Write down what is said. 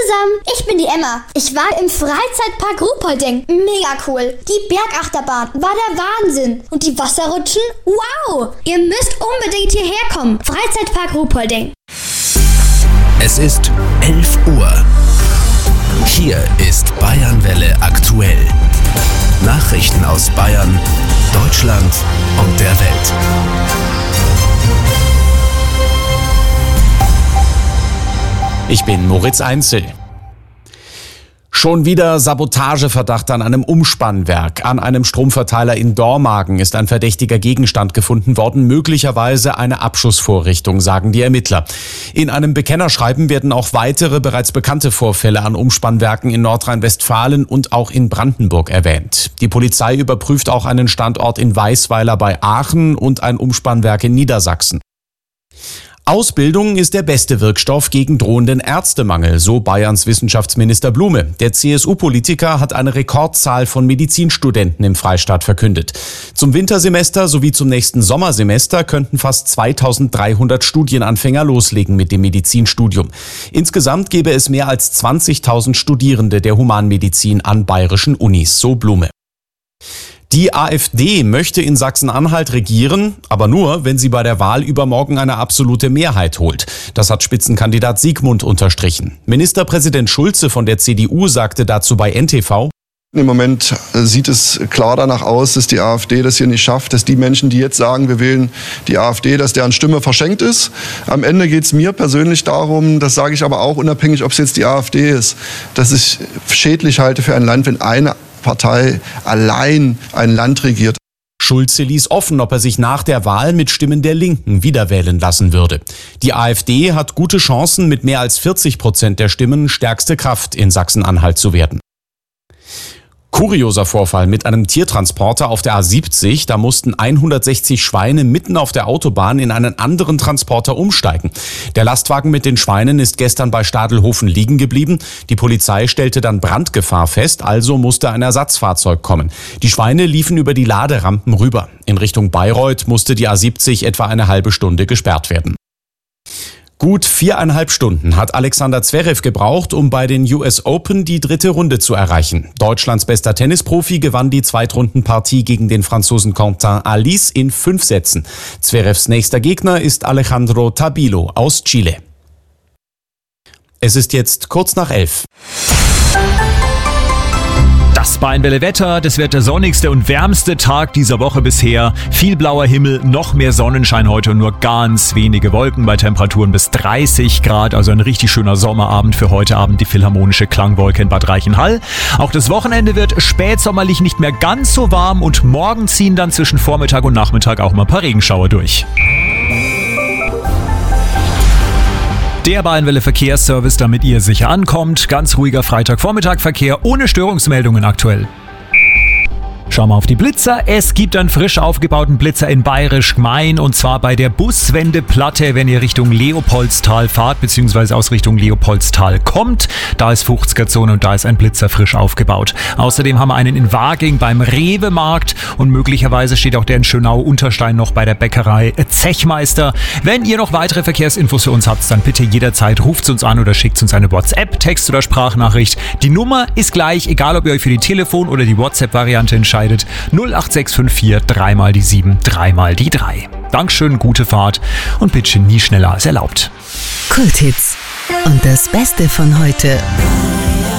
zusammen, ich bin die Emma. Ich war im Freizeitpark Ruhpolding. Mega cool. Die Bergachterbahn war der Wahnsinn. Und die Wasserrutschen? Wow! Ihr müsst unbedingt hierher kommen. Freizeitpark Ruhpolding. Es ist 11 Uhr. Hier ist Bayernwelle aktuell. Nachrichten aus Bayern, Deutschland und der Welt. Ich bin Moritz Einzel. Schon wieder Sabotageverdacht an einem Umspannwerk. An einem Stromverteiler in Dormagen ist ein verdächtiger Gegenstand gefunden worden, möglicherweise eine Abschussvorrichtung, sagen die Ermittler. In einem Bekennerschreiben werden auch weitere bereits bekannte Vorfälle an Umspannwerken in Nordrhein-Westfalen und auch in Brandenburg erwähnt. Die Polizei überprüft auch einen Standort in Weisweiler bei Aachen und ein Umspannwerk in Niedersachsen. Ausbildung ist der beste Wirkstoff gegen drohenden Ärztemangel, so Bayerns Wissenschaftsminister Blume. Der CSU-Politiker hat eine Rekordzahl von Medizinstudenten im Freistaat verkündet. Zum Wintersemester sowie zum nächsten Sommersemester könnten fast 2300 Studienanfänger loslegen mit dem Medizinstudium. Insgesamt gäbe es mehr als 20.000 Studierende der Humanmedizin an bayerischen Unis, so Blume. Die AfD möchte in Sachsen-Anhalt regieren, aber nur, wenn sie bei der Wahl übermorgen eine absolute Mehrheit holt. Das hat Spitzenkandidat Siegmund unterstrichen. Ministerpräsident Schulze von der CDU sagte dazu bei NTV: Im Moment sieht es klar danach aus, dass die AfD das hier nicht schafft, dass die Menschen, die jetzt sagen, wir wählen die AfD, dass deren Stimme verschenkt ist. Am Ende geht es mir persönlich darum, das sage ich aber auch unabhängig, ob es jetzt die AfD ist, dass ich schädlich halte für ein Land, wenn eine Partei allein ein Land regiert. Schulze ließ offen, ob er sich nach der Wahl mit Stimmen der Linken wiederwählen lassen würde. Die AfD hat gute Chancen, mit mehr als 40% der Stimmen stärkste Kraft in Sachsen-Anhalt zu werden. Kurioser Vorfall mit einem Tiertransporter auf der A70. Da mussten 160 Schweine mitten auf der Autobahn in einen anderen Transporter umsteigen. Der Lastwagen mit den Schweinen ist gestern bei Stadelhofen liegen geblieben. Die Polizei stellte dann Brandgefahr fest, also musste ein Ersatzfahrzeug kommen. Die Schweine liefen über die Laderampen rüber. In Richtung Bayreuth musste die A70 etwa eine halbe Stunde gesperrt werden. Gut 4,5 Stunden hat Alexander Zverev gebraucht, um bei den US Open die dritte Runde zu erreichen. Deutschlands bester Tennisprofi gewann die Zweitrundenpartie gegen den Franzosen Quentin Alice in 5 Sätzen. Zverevs nächster Gegner ist Alejandro Tabilo aus Chile. Es ist jetzt kurz nach 11. Das Bayernwelle Wetter, das wird der sonnigste und wärmste Tag dieser Woche bisher. Viel blauer Himmel, noch mehr Sonnenschein heute und nur ganz wenige Wolken bei Temperaturen bis 30 Grad. Also ein richtig schöner Sommerabend für heute Abend, die Philharmonische Klangwolke in Bad Reichenhall. Auch das Wochenende wird spätsommerlich nicht mehr ganz so warm und morgen ziehen dann zwischen Vormittag und Nachmittag auch mal ein paar Regenschauer durch. Der Bayernwelle Verkehrsservice, damit ihr sicher ankommt. Ganz ruhiger Freitagvormittag-Verkehr ohne Störungsmeldungen aktuell. Schauen wir auf die Blitzer. Es gibt einen frisch aufgebauten Blitzer in Bayerisch Gmein und zwar bei der Buswendeplatte, wenn ihr Richtung Leopoldstal fahrt bzw. aus Richtung Leopoldstal kommt. Da ist 50er-Zone und da ist ein Blitzer frisch aufgebaut. Außerdem haben wir einen in Waging beim Rewe-Markt und möglicherweise steht auch der in Schönau-Unterstein noch bei der Bäckerei Zechmeister. Wenn ihr noch weitere Verkehrsinfos für uns habt, dann bitte jederzeit ruft uns an oder schickt uns eine WhatsApp, Text- oder Sprachnachricht. Die Nummer ist gleich, egal ob ihr euch für die Telefon- oder die WhatsApp-Variante entscheidet. 08654 3 mal die 7, 3 mal die 3. Dankeschön, gute Fahrt und bitte nie schneller als erlaubt. Kulthits. Und das Beste von heute